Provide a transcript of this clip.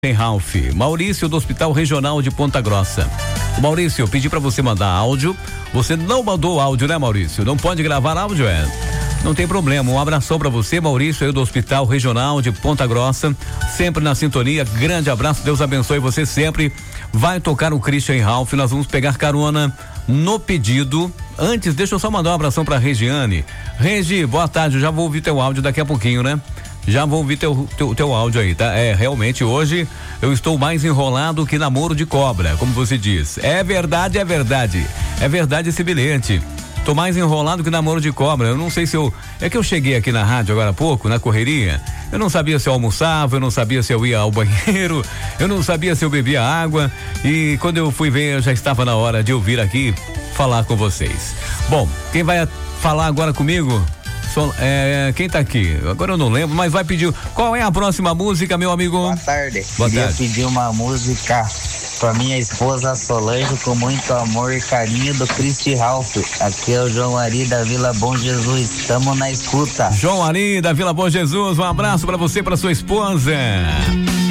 Em Ralph, Maurício do Hospital Regional de Ponta Grossa. Maurício, eu pedi pra você mandar áudio. Você não mandou áudio, né, Maurício? Não pode gravar áudio, Não tem problema. Um abração pra você, Maurício, aí do Hospital Regional de Ponta Grossa. Sempre na sintonia. Grande abraço. Deus abençoe você sempre. Vai tocar o Christian Ralph. Nós vamos pegar carona no pedido. Antes, deixa eu só mandar um abração pra Regiane. Regi, boa tarde. Eu já vou ouvir teu áudio daqui a pouquinho, né? Já vou ouvir teu áudio aí, tá? Realmente hoje eu estou mais enrolado que namoro de cobra, como você diz. É verdade, é verdade. É verdade esse bilhete. Tô mais enrolado que namoro de cobra. Eu não sei se eu... É que eu cheguei aqui na rádio agora há pouco, na correria. Eu não sabia se eu almoçava, eu não sabia se eu ia ao banheiro, eu não sabia se eu bebia água. E quando eu fui ver, já estava na hora de eu vir aqui falar com vocês. Bom, quem vai falar agora comigo... quem tá aqui? Agora eu não lembro, mas vai pedir. Qual é a próxima música, meu amigo? Boa tarde. Queria pedir uma música pra minha esposa Solange, com muito amor e carinho, do Christian Ralph. Aqui é o João Ari da Vila Bom Jesus. Tamo na escuta. João Ari da Vila Bom Jesus, um abraço pra você e pra sua esposa.